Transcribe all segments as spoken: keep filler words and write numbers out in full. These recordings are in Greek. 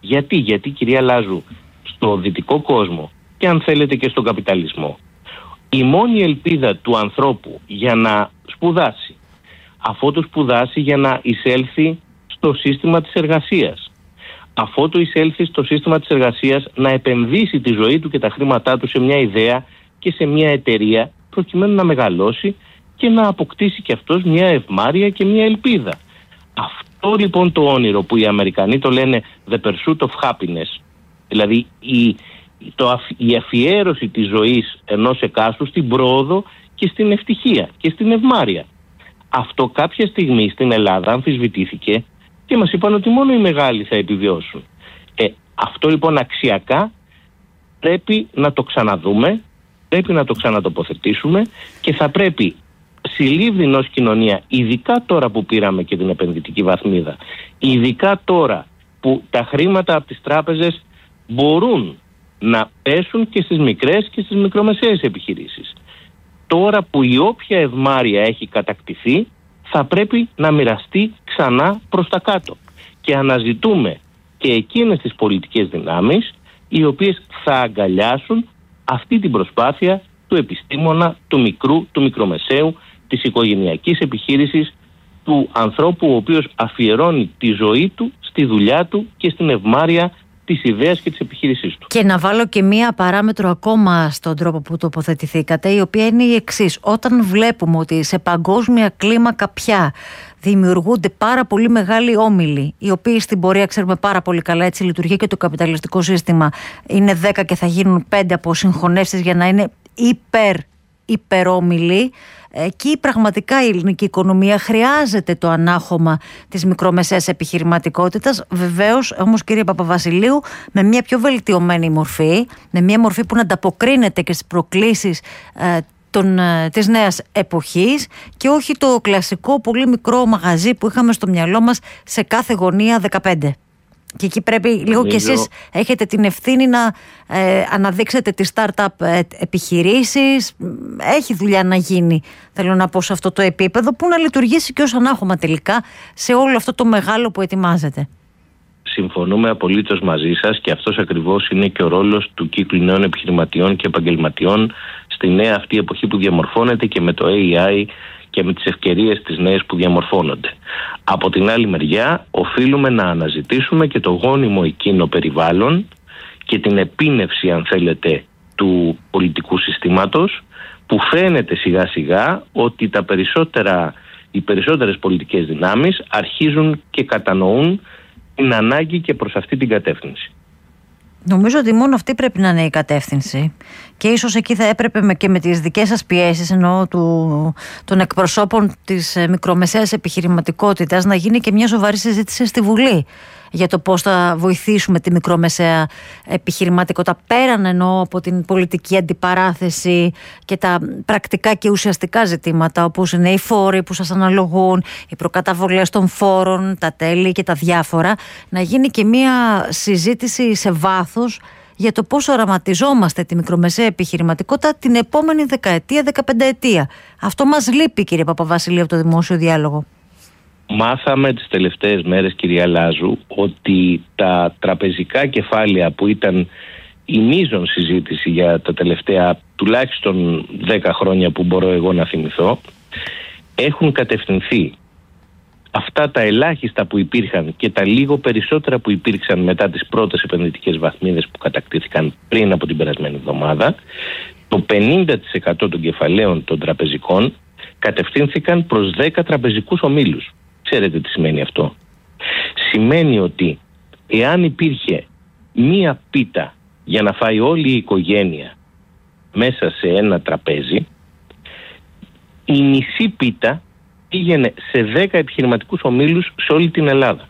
Γιατί, γιατί κυρία Λάζου, στο δυτικό κόσμο και αν θέλετε και στον καπιταλισμό, η μόνη ελπίδα του ανθρώπου για να σπουδάσει, αφού το σπουδάσει για να εισέλθει στο σύστημα της εργασίας, αφού το εισέλθει στο σύστημα της εργασίας να επενδύσει τη ζωή του και τα χρήματά του σε μια ιδέα και σε μια εταιρεία προκειμένου να μεγαλώσει και να αποκτήσει και αυτός μια ευμάρεια και μια ελπίδα. Αυτό λοιπόν το όνειρο που οι Αμερικανοί το λένε the pursuit of happiness, δηλαδή η, το, η αφιέρωση της ζωής ενός εκάστου στην πρόοδο και στην ευτυχία και στην ευμάρεια. Αυτό κάποια στιγμή στην Ελλάδα αμφισβητήθηκε και μας είπαν ότι μόνο οι μεγάλοι θα επιβιώσουν. Ε, αυτό λοιπόν αξιακά πρέπει να το ξαναδούμε, πρέπει να το ξανατοποθετήσουμε και θα πρέπει συλλήβδην ως κοινωνία, ειδικά τώρα που πήραμε και την επενδυτική βαθμίδα, ειδικά τώρα που τα χρήματα από τις τράπεζες μπορούν να πέσουν και στις μικρές και στις μικρομεσαίες επιχειρήσεις. Τώρα που η όποια ευμάρεια έχει κατακτηθεί, θα πρέπει να μοιραστεί ξανά προς τα κάτω. Και αναζητούμε και εκείνες τις πολιτικές δυνάμεις οι οποίες θα αγκαλιάσουν αυτή την προσπάθεια του επιστήμονα, του μικρού, του μικρομεσαίου, της οικογενειακής επιχείρησης, του ανθρώπου ο οποίος αφιερώνει τη ζωή του στη δουλειά του και στην ευμάρεια της ιδέας και της επιχείρησής του. Και να βάλω και μία παράμετρο ακόμα στον τρόπο που τοποθετηθήκατε, η οποία είναι η εξής. Όταν βλέπουμε ότι σε παγκόσμια κλίμακα πια δημιουργούνται πάρα πολύ μεγάλοι όμιλοι, οι οποίοι στην πορεία ξέρουμε πάρα πολύ καλά, έτσι λειτουργεί και το καπιταλιστικό σύστημα, είναι δέκα και θα γίνουν πέντε από συγχωνεύσεις για να είναι υπερ, υπερόμιλοι. Εκεί πραγματικά η ελληνική οικονομία χρειάζεται το ανάχωμα της μικρομεσαίας επιχειρηματικότητας. Βεβαίως όμως, κύριε Παπαβασιλείου, με μια πιο βελτιωμένη μορφή, με μια μορφή που να ανταποκρίνεται και στις προκλήσεις ε, των, ε, της νέας εποχής και όχι το κλασικό πολύ μικρό μαγαζί που είχαμε στο μυαλό μας σε κάθε γωνία δεκαπέντε. Και εκεί πρέπει λίγο κι εσείς έχετε την ευθύνη να ε, αναδείξετε τις startup επιχειρήσεις. Έχει δουλειά να γίνει, θέλω να πω, σε αυτό το επίπεδο που να λειτουργήσει και ως ανάχωμα τελικά σε όλο αυτό το μεγάλο που ετοιμάζεται. Συμφωνούμε απολύτως μαζί σας και αυτός ακριβώς είναι και ο ρόλος του κύκλου νέων επιχειρηματιών και επαγγελματιών στη νέα αυτή εποχή που διαμορφώνεται και με το έι άι και με τις ευκαιρίες τις νέες που διαμορφώνονται. Από την άλλη μεριά, οφείλουμε να αναζητήσουμε και το γόνιμο εκείνο περιβάλλον και την επίνευση, αν θέλετε, του πολιτικού συστήματος, που φαίνεται σιγά σιγά ότι τα περισσότερα, οι περισσότερες πολιτικές δυνάμεις αρχίζουν και κατανοούν την ανάγκη και προς αυτή την κατεύθυνση. Νομίζω ότι μόνο αυτή πρέπει να είναι η κατεύθυνση και ίσως εκεί θα έπρεπε και με τις δικές σας πιέσεις, εννοώ του, των εκπροσώπων της μικρομεσαίας επιχειρηματικότητας, να γίνει και μια σοβαρή συζήτηση στη Βουλή για το πώς θα βοηθήσουμε τη μικρομεσαία επιχειρηματικότητα πέραν εννοώ από την πολιτική αντιπαράθεση και τα πρακτικά και ουσιαστικά ζητήματα όπως είναι οι φόροι που σας αναλογούν, οι προκαταβολές των φόρων, τα τέλη και τα διάφορα, να γίνει και μια συζήτηση σε βάθος για το πώς οραματιζόμαστε τη μικρομεσαία επιχειρηματικότητα την επόμενη δεκαετία, δεκαπενταετία. Αυτό μας λείπει, κύριε Παπαβασιλείου, από το δημόσιο διάλογο. Μάθαμε τις τελευταίες μέρες, κυρία Λάζου, ότι τα τραπεζικά κεφάλαια που ήταν η μείζον συζήτηση για τα τελευταία τουλάχιστον δέκα χρόνια που μπορώ εγώ να θυμηθώ, έχουν κατευθυνθεί. Αυτά τα ελάχιστα που υπήρχαν και τα λίγο περισσότερα που υπήρξαν μετά τις πρώτες επενδυτικές βαθμίδες που κατακτήθηκαν πριν από την περασμένη εβδομάδα, το πενήντα τοις εκατό των κεφαλαίων των τραπεζικών κατευθύνθηκαν προς δέκα τραπεζικούς ομίλους. Ξέρετε τι σημαίνει αυτό? Σημαίνει ότι εάν υπήρχε μία πίτα για να φάει όλη η οικογένεια μέσα σε ένα τραπέζι, η μισή πίτα πήγαινε σε δέκα επιχειρηματικούς ομίλους σε όλη την Ελλάδα.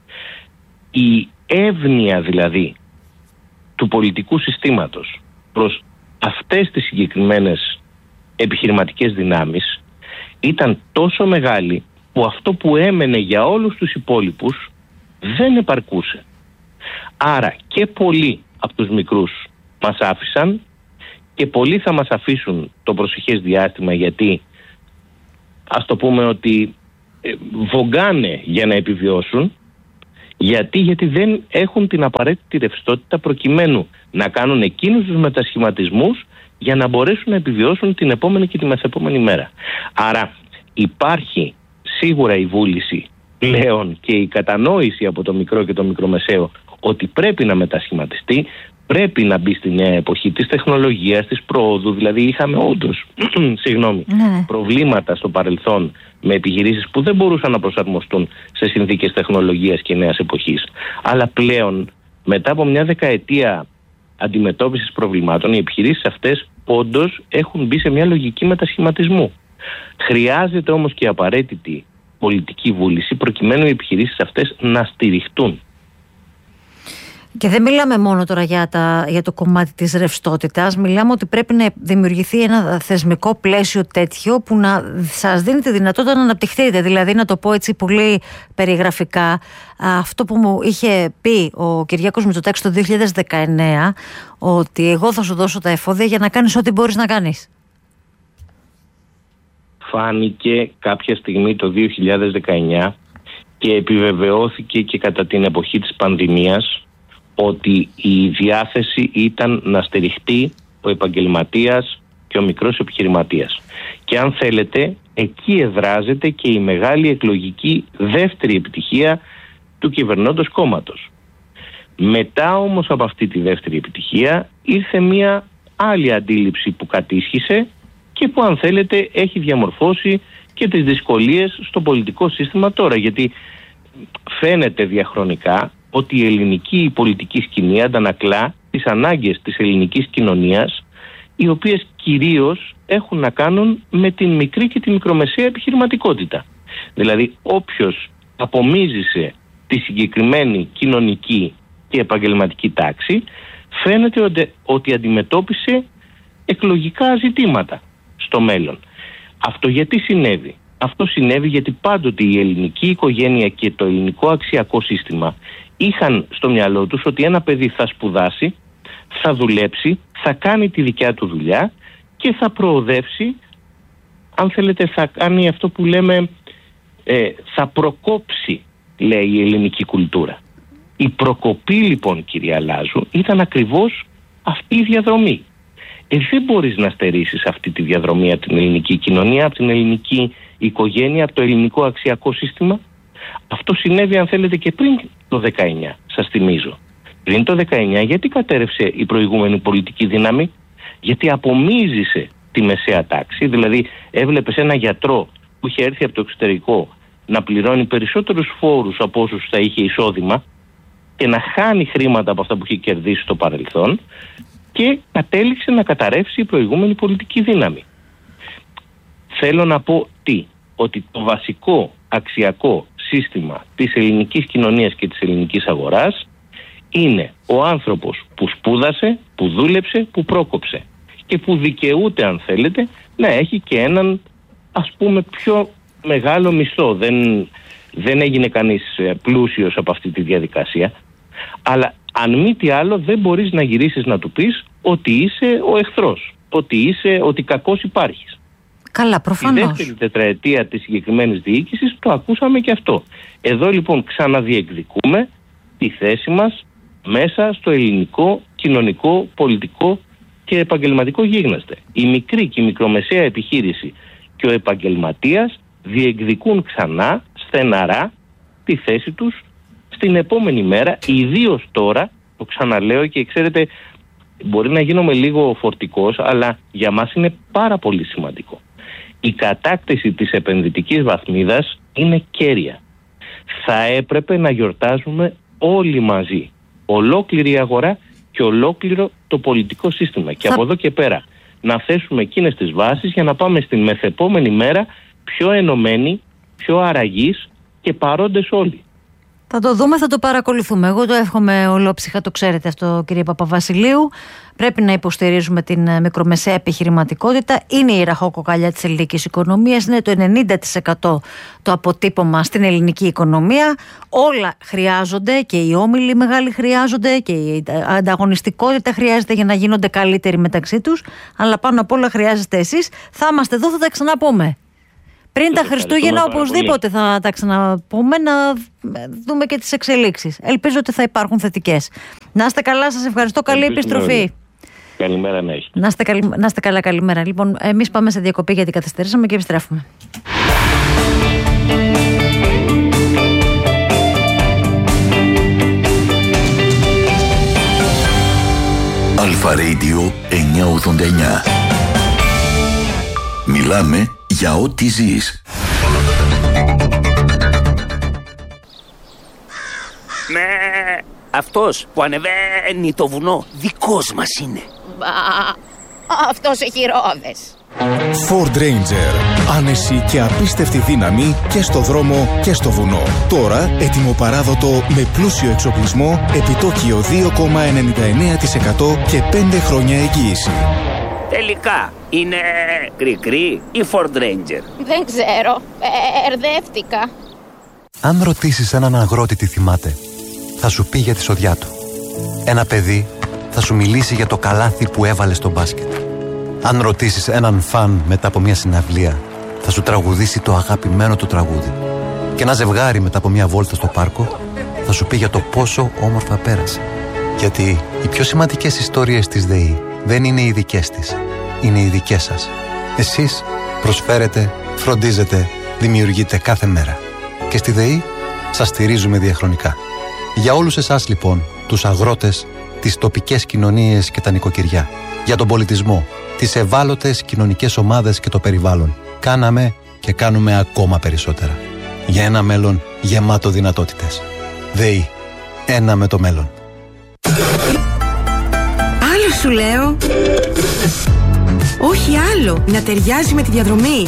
Η εύνοια δηλαδή του πολιτικού συστήματος προς αυτές τις συγκεκριμένες επιχειρηματικές δυνάμεις ήταν τόσο μεγάλη που αυτό που έμενε για όλους τους υπόλοιπους δεν επαρκούσε. Άρα και πολλοί από τους μικρούς μας άφησαν και πολλοί θα μας αφήσουν το προσεχές διάστημα, γιατί ας το πούμε ότι βογκάνε για να επιβιώσουν Γιατί, γιατί δεν έχουν την απαραίτητη ρευστότητα προκειμένου να κάνουν εκείνους τους μετασχηματισμούς για να μπορέσουν να επιβιώσουν την επόμενη και τη μεθεπόμενη μέρα. Άρα υπάρχει σίγουρα η βούληση πλέον και η κατανόηση από το μικρό και το μικρομεσαίο ότι πρέπει να μετασχηματιστεί, πρέπει να μπει στη νέα εποχή της τεχνολογίας, της προόδου. Δηλαδή είχαμε όντως συγγνώμη, ναι. προβλήματα στο παρελθόν με επιχειρήσεις που δεν μπορούσαν να προσαρμοστούν σε συνθήκες τεχνολογίας και νέας εποχής. Αλλά πλέον μετά από μια δεκαετία αντιμετώπισης προβλημάτων, οι επιχειρήσεις αυτές όντως έχουν μπει σε μια λογική μετασχηματισμού. Χρειάζεται όμως και απαραίτητη πολιτική βούληση προκειμένου οι επιχειρήσεις αυτές να στηριχτούν. Και δεν μιλάμε μόνο τώρα για, τα, για το κομμάτι της ρευστότητας, μιλάμε ότι πρέπει να δημιουργηθεί ένα θεσμικό πλαίσιο τέτοιο που να σας δίνει τη δυνατότητα να αναπτυχθείτε. Δηλαδή, να το πω έτσι πολύ περιγραφικά, αυτό που μου είχε πει ο Κυριάκος Μητσοτάκης το δύο χιλιάδες δεκαεννέα, ότι εγώ θα σου δώσω τα εφόδια για να κάνεις ό,τι μπορείς να κάνεις. Φάνηκε κάποια στιγμή το δύο χιλιάδες δεκαεννέα και επιβεβαιώθηκε και κατά την εποχή της πανδημίας ότι η διάθεση ήταν να στηριχτεί ο επαγγελματίας και ο μικρός επιχειρηματίας. Και αν θέλετε, εκεί εδράζεται και η μεγάλη εκλογική δεύτερη επιτυχία του κυβερνώντος κόμματος. Μετά όμως από αυτή τη δεύτερη επιτυχία ήρθε μια άλλη αντίληψη που κατήσχησε και που, αν θέλετε, έχει διαμορφώσει και τις δυσκολίες στο πολιτικό σύστημα τώρα. Γιατί φαίνεται διαχρονικά ότι η ελληνική πολιτική σκηνή αντανακλά τις ανάγκες της ελληνικής κοινωνίας, οι οποίες κυρίως έχουν να κάνουν με την μικρή και τη μικρομεσαία επιχειρηματικότητα. Δηλαδή, όποιος απομίζησε τη συγκεκριμένη κοινωνική και επαγγελματική τάξη, φαίνεται ότι, ότι αντιμετώπισε εκλογικά ζητήματα στο μέλλον. Αυτό γιατί συνέβη? Αυτό συνέβη γιατί πάντοτε η ελληνική οικογένεια και το ελληνικό αξιακό σύστημα είχαν στο μυαλό τους ότι ένα παιδί θα σπουδάσει, θα δουλέψει, θα κάνει τη δικιά του δουλειά και θα προοδεύσει, αν θέλετε θα κάνει αυτό που λέμε, ε, θα προκόψει, λέει η ελληνική κουλτούρα. Η προκοπή λοιπόν, κυρία Λάζου, ήταν ακριβώς αυτή η διαδρομή. Ε, δεν μπορείς να στερήσεις αυτή τη διαδρομή από την ελληνική κοινωνία, από την ελληνική οικογένεια, από το ελληνικό αξιακό σύστημα. Αυτό συνέβη, αν θέλετε, και πριν το δεκαεννέα, σας θυμίζω. Πριν το δεκαεννέα, γιατί κατέρευσε η προηγούμενη πολιτική δύναμη? Γιατί απομίζησε τη μεσαία τάξη. Δηλαδή έβλεπες ένα γιατρό που είχε έρθει από το εξωτερικό να πληρώνει περισσότερους φόρους από όσους θα είχε εισόδημα και να χάνει χρήματα από αυτά που είχε κερδίσει στο παρελθόν, και κατέληξε να καταρρεύσει η προηγούμενη πολιτική δύναμη. Θέλω να πω τι? Ότι το βασικό αξιακό σύστημα της ελληνικής κοινωνίας και της ελληνικής αγοράς είναι ο άνθρωπος που σπούδασε, που δούλεψε, που πρόκοψε και που δικαιούται, αν θέλετε, να έχει και έναν, ας πούμε, πιο μεγάλο μισθό. Δεν, δεν έγινε κανείς πλούσιος από αυτή τη διαδικασία, αλλά αν μη τι άλλο δεν μπορείς να γυρίσεις να του πεις ότι είσαι ο εχθρός, ότι, είσαι, ότι κακός υπάρχεις. Καλά, προφανώς. Στη δεύτερη τετραετία της συγκεκριμένης διοίκησης το ακούσαμε και αυτό. Εδώ λοιπόν ξαναδιεκδικούμε τη θέση μας μέσα στο ελληνικό, κοινωνικό, πολιτικό και επαγγελματικό γίγνεσθε. Η μικρή και η μικρομεσαία επιχείρηση και ο επαγγελματίας διεκδικούν ξανά στεναρά τη θέση τους στην επόμενη μέρα, ιδίως τώρα, το ξαναλέω και ξέρετε, μπορεί να γίνομαι λίγο φορτικός, αλλά για μας είναι πάρα πολύ σημαντικό. Η κατάκτηση της επενδυτικής βαθμίδας είναι κέρια. Θα έπρεπε να γιορτάζουμε όλοι μαζί, ολόκληρη η αγορά και ολόκληρο το πολιτικό σύστημα. Και από εδώ και πέρα να θέσουμε εκείνες τις βάσεις για να πάμε στην μεθεπόμενη μέρα πιο ενωμένοι, πιο αραγείς και παρόντες όλοι. Θα το δούμε, θα το παρακολουθούμε. Εγώ το εύχομαι ολόψυχα, το ξέρετε αυτό, κύριε Παπαβασιλείου. Πρέπει να υποστηρίζουμε την μικρομεσαία επιχειρηματικότητα. Είναι η ραχοκοκαλιά της ελληνικής οικονομίας. Είναι το ενενήντα τοις εκατό το αποτύπωμα στην ελληνική οικονομία. Όλα χρειάζονται, και οι όμιλοι μεγάλοι χρειάζονται και η ανταγωνιστικότητα χρειάζεται για να γίνονται καλύτεροι μεταξύ τους. Αλλά πάνω απ' όλα χρειάζεστε εσείς. Θα είμαστε εδώ, θα τα ξαναπούμε. Πριν τα Χριστούγεννα οπωσδήποτε θα τα ξαναπούμε, να δούμε και τις εξελίξεις. Ελπίζω ότι θα υπάρχουν θετικές. Να είστε καλά, σας ευχαριστώ, καλή επιστροφή. Καλημέρα να έχετε. Να είστε, καλη... να είστε καλά, καλημέρα. Λοιπόν, εμείς πάμε σε διακοπή γιατί καθυστερήσαμε και επιστρέφουμε. Αλφα Radio εννιακόσια ογδόντα εννιά. Μιλάμε για ό,τι ζεις. Ναι, αυτός που ανεβαίνει το βουνό δικός μας είναι. Αυτός έχει ρόδες. Ford Ranger. Άνεση και απίστευτη δύναμη και στο δρόμο και στο βουνό. Τώρα έτοιμο παράδοτο με πλούσιο εξοπλισμό, επιτόκιο δύο κόμμα ενενήντα εννέα τοις εκατό και πέντε χρόνια εγγύηση. Τελικά είναι κρικρή ή Ford Ranger? Δεν ξέρω, ερδεύτηκα. Αν ρωτήσεις έναν αγρότη τι θυμάται, θα σου πει για τη σοδιά του. Ένα παιδί θα σου μιλήσει για το καλάθι που έβαλε στο μπάσκετ. Αν ρωτήσεις έναν φαν μετά από μια συναυλία, θα σου τραγουδήσει το αγαπημένο του τραγούδι. Και ένα ζευγάρι μετά από μια βόλτα στο πάρκο θα σου πει για το πόσο όμορφα πέρασε. Γιατί οι πιο σημαντικές ιστορίες της ΔΕΗ δεν είναι οι δικές της, είναι οι δικές σας. Εσείς προσφέρετε, φροντίζετε, δημιουργείτε κάθε μέρα. Και στη ΔΕΗ σας στηρίζουμε διαχρονικά. Για όλους εσάς λοιπόν, τους αγρότες, τις τοπικές κοινωνίες και τα νοικοκυριά, για τον πολιτισμό, τις ευάλωτες κοινωνικές ομάδες και το περιβάλλον, κάναμε και κάνουμε ακόμα περισσότερα. Για ένα μέλλον γεμάτο δυνατότητες. ΔΕΗ. Ένα με το μέλλον. Άλλο σου λέω. Όχι άλλο. Να ταιριάζει με τη διαδρομή.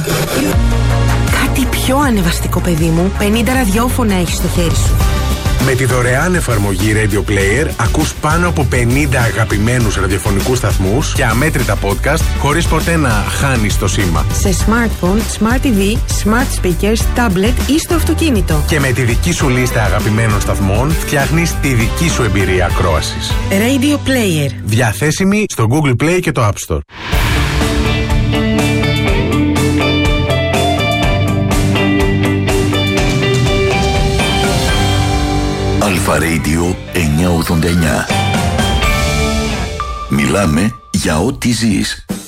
Κάτι πιο ανεβαστικό, παιδί μου. πενήντα ραδιόφωνα έχεις στο χέρι σου. Με τη δωρεάν εφαρμογή Radio Player ακούς πάνω από πενήντα αγαπημένους ραδιοφωνικούς σταθμούς και αμέτρητα podcast χωρίς ποτέ να χάνεις το σήμα. Σε smartphone, smart τι βι, smart speakers, tablet ή στο αυτοκίνητο. Και με τη δική σου λίστα αγαπημένων σταθμών φτιάχνεις τη δική σου εμπειρία ακρόασης. Radio Player. Διαθέσιμη στο Google Play και το App Store. Αλφα Radio εννιακόσια ογδόντα εννιά. Μιλάμε για ό,τι ζεις.